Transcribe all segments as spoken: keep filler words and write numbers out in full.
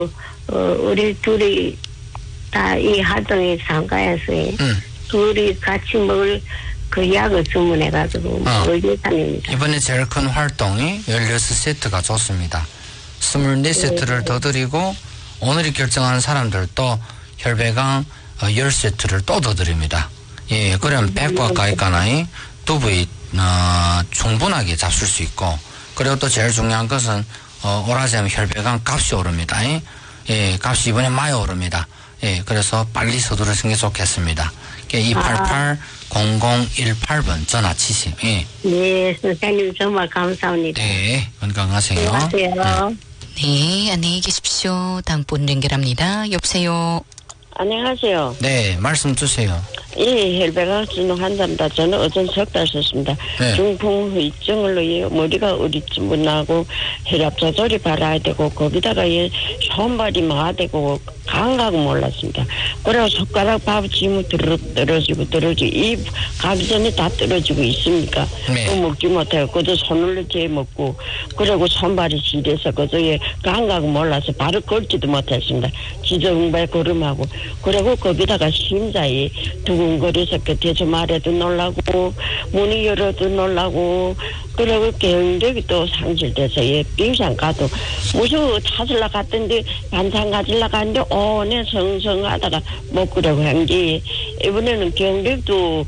어, 우리 둘이 다 이 활동에 참가해서요. 음. 둘이 같이 먹을 그 약을 주문해가지고 어. 먹을 예정입니다. 이번에 제일 큰 활동이 십육 세트가 좋습니다. 이십사 세트를 더 드리고 오늘이 결정한 사람들도 혈배강 십 세트를 또 더 드립니다. 예, 그러면 백과 가까이 두부이 어, 충분하게 잡술 수 있고, 그리고 또 제일 중요한 것은 어, 오라지하면 혈배강 값이 오릅니다. 예, 값이 이번에 많이 오릅니다. 예, 그래서 빨리 서두르시는 게 좋겠습니다. 이팔팔 공공일팔 번 전화 치세요. 예. 네, 선생님 정말 감사합니다. 네, 건강하세요. 안녕하세요. 네. 네, 안녕히 계십시오. 다음 분 연결합니다. 여보세요. 안녕하세요. 네, 말씀 주세요. 예, 혈배강 진흥한답니다. 저는 어전 석 달 썼습니다. 네. 중풍후유증으로 예, 머리가 어리쯤 나고 혈압 조절이 바라야 되고 거기다가 예, 손발이 마되고 감각 몰랐습니다. 그래서 손가락 밥 지면 떨어지고 떨어지고 이 가기 전에 다 떨어지고 있습니까? 네. 또 먹지 못해요. 그저 손으로 재 먹고 그리고 손발이 시려서 그저 예, 감각 몰라서 바로 걷지도 못했습니다. 지저분발 걸음하고 그리고 거기다가 심장이 두근거려서 끝에서 말해도 놀라고 문이 열어도 놀라고 그리고 경력이 또 상실돼서 예, 빙상 가도 무슨 찾으려 갔던데 반찬 가지려 갔는데 오내 성성하다가 못 그러고 한 게 이번에는 경력도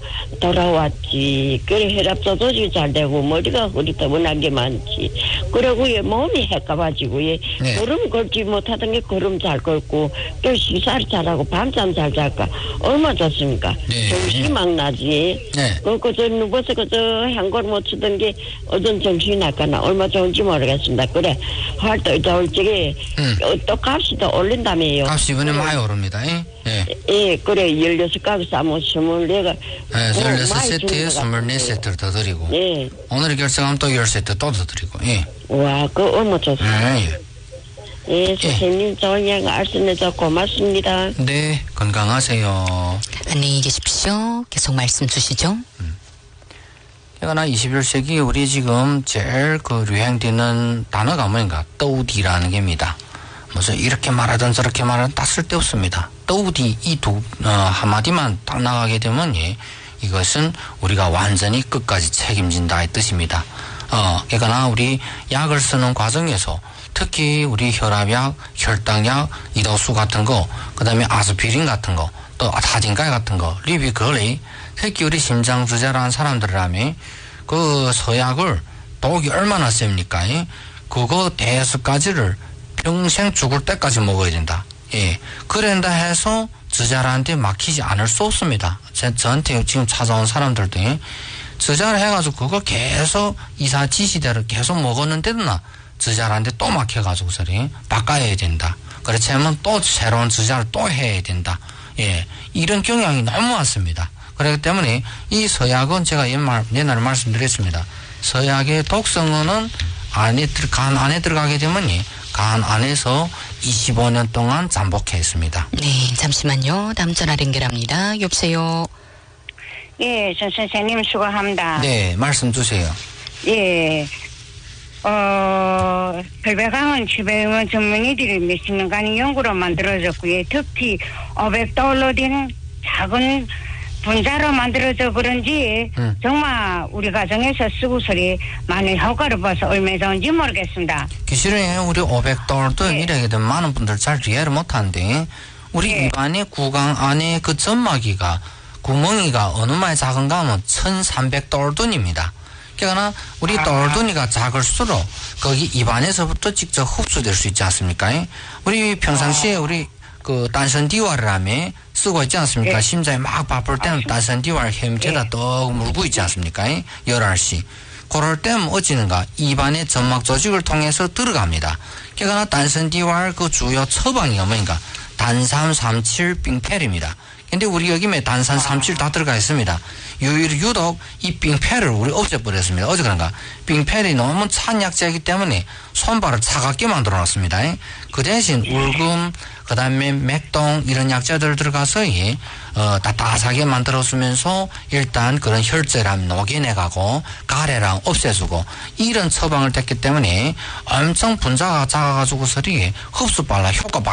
돌아왔지. 그래 혈압 조절이 잘 되고 머리가 흐릿하고난 게 많지. 그리고 예, 몸이 헷가가지고 예, 네. 걸음 걸지 못하던 게 걸음 잘 걸고 또 식사를 잘하고 밤잠 잘 잘까 얼마 좋습니까? 네. 정신이 막 나지. 네. 그, 그저 누워서 그저 한걸 못 치던 게 어떤 정신이 날까나 얼마 좋은지 모르겠습니다. 그래 활동 좋을 적에 음. 어, 또 값이 더 올린다며요. 값이 이번에 많이 오릅니다. 예. 예. 예, 그래 열여섯 값이 싸면 스물네가 네, 십육 세트에 이십사 세트를 더 드리고 예. 오늘 결정하면 또 십 세트 또 더 드리고 예. 와, 그 얼마 좋습니다. 예, 예. 예, 선생님 좋은 양 알려줘서 고맙습니다. 네, 건강하세요. 안녕히 계십시오. 계속 말씀 주시죠. 그러나 이십일 세기 우리 지금 제일 그 유행되는 단어가 뭔가 떠우디라는 게입니다. 무슨 이렇게 말하든 저렇게 말하든 다 쓸데없습니다. 떠우디 이 두 어, 한마디만 딱 나가게 되면 예, 이것은 우리가 완전히 끝까지 책임진다의 뜻입니다. 어, 그러니까 우리 약을 쓰는 과정에서 특히 우리 혈압약, 혈당약, 이도수 같은 거, 그 다음에 아스피린 같은 거, 또 타진가이 같은 거, 리비걸리, 특히 우리 심장주자라는 사람들이라면 그 서약을 독이 얼마나 셉니까? 예? 그거 대여섯 가지를 평생 죽을 때까지 먹어야 된다. 예. 그런다 해서 주자한테 막히지 않을 수 없습니다. 제, 저한테 지금 찾아온 사람들도 예? 주자를 해가지고 그거 계속 이사 지시대로 계속 먹었는데도나 주자한테 또 막혀가지고 소리 바꿔야 된다. 그렇지 않으면 또 새로운 주자를 또 해야 된다. 예. 이런 경향이 너무 많습니다. 그렇기 때문에 이 서약은 제가 옛말, 옛날에 말씀드렸습니다. 서약의 독성은 안에, 간 안에 들어가게 되면 간 안에서 이십오 년 동안 잠복해 있습니다. 네, 잠시만요. 다음 전화 연결합니다. 여보세요. 예, 전 선생님 수고합니다. 네, 말씀 주세요. 예, 어, 혈배강은 치배원 전문의들이 몇십 년간 연구로 만들어졌고요. 특히 오백 달러 된 작은 분자로 만들어져 그런지 음. 정말 우리 가정에서 쓰고서리 많은 효과를 봐서 얼마나 좋은지 모르겠습니다. 기실은 우리 오백 달러도 네. 이렇게 되면 많은 분들 잘 이해를 못하는데 우리 네. 입안의 구강 안에 그 점막이가 구멍이가 어느 마에 작은가 하면 천삼백 달러입니다. 그러니까 우리 아. 달러니가 작을수록 거기 입안에서부터 직접 흡수될 수 있지 않습니까? 우리 평상시에 아. 우리 그 단선디와를 하며 쓰고 있지 않습니까? 예. 심장이 막 바쁠 때는 아, 단선디와를 햄제다 예. 떡 물고 있지 않습니까? 열알 씨. 그럴 때는 어찌는가? 입안의 점막 조직을 통해서 들어갑니다. 그러니까 단선디와 그 주요 처방이 뭔가 단삼삼칠 빙펠입니다. 근데 우리 여기에 단산, 삼칠 다 들어가 있습니다. 유일 유독 이 빙패를 우리 없애버렸습니다. 어제 그런가? 빙패이 너무 찬 약재이기 때문에 손발을 차갑게 만들어 놨습니다. 그 대신 울금, 그 다음에 맥동 이런 약재들 들어가서 이, 어, 따뜻하게 만들어주면서 일단 그런 혈제랑 녹여내가고 가래랑 없애주고 이런 처방을 했기 때문에 엄청 분자가 작아가지고서리 흡수 빨라 효과